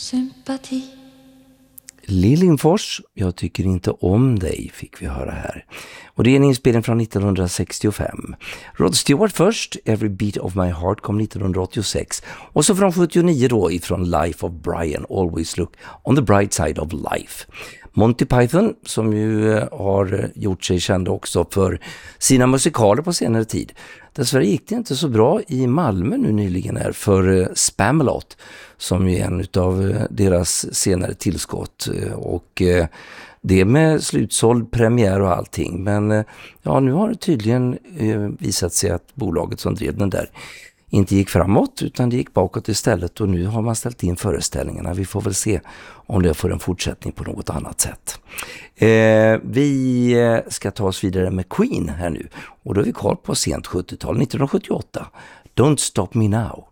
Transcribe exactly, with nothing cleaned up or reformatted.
sympati. Liljenfors, jag tycker inte om dig, fick vi höra här. Och det är en inspelning från nittonhundrasextiofem. Rod Stewart först, Every Beat of My Heart kom nittonhundraåttiosex. Och så från sjuttionio då ifrån Life of Brian, Always Look on the Bright Side of Life. Monty Python, som ju har gjort sig kända också för sina musikaler på senare tid. Dessvärre gick det inte så bra i Malmö nu nyligen här för Spamalot, som är en av deras senare tillskott. Och det med slutsåld premiär och allting. Men ja, nu har det tydligen visat sig att bolaget som drev den där inte gick framåt utan det gick bakåt istället, och nu har man ställt in föreställningarna. Vi får väl se om det får en fortsättning på något annat sätt. Eh, vi ska ta oss vidare med Queen här nu, och då är vi kvar på sent sjuttiotal, nittonhundrasjuttioåtta. Don't Stop Me Now.